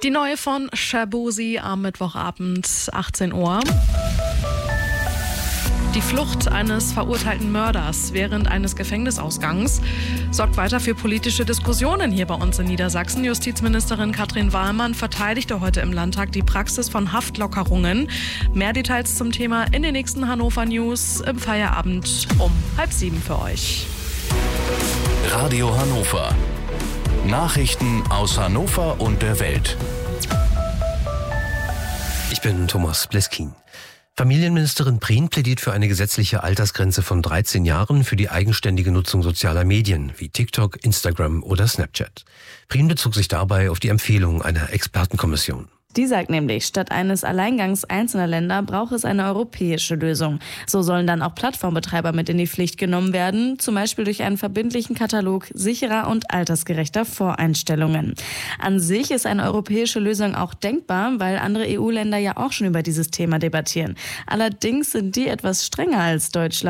Die neue von Shabozi am Mittwochabend, 18 Uhr. Die Flucht eines verurteilten Mörders während eines Gefängnisausgangs sorgt weiter für politische Diskussionen hier bei uns in Niedersachsen. Justizministerin Katrin Wahlmann verteidigte heute im Landtag die Praxis von Haftlockerungen. Mehr Details zum Thema in den nächsten Hannover News im Feierabend um 6:30 für euch. Radio Hannover. Nachrichten aus Hannover und der Welt. Ich bin Thomas Bleskin. Familienministerin Prien plädiert für eine gesetzliche Altersgrenze von 13 Jahren für die eigenständige Nutzung sozialer Medien wie TikTok, Instagram oder Snapchat. Prien bezog sich dabei auf die Empfehlung einer Expertenkommission. Die sagt nämlich, statt eines Alleingangs einzelner Länder braucht es eine europäische Lösung. So sollen dann auch Plattformbetreiber mit in die Pflicht genommen werden, zum Beispiel durch einen verbindlichen Katalog sicherer und altersgerechter Voreinstellungen. An sich ist eine europäische Lösung auch denkbar, weil andere EU-Länder ja auch schon über dieses Thema debattieren. Allerdings sind die etwas strenger als Deutschland.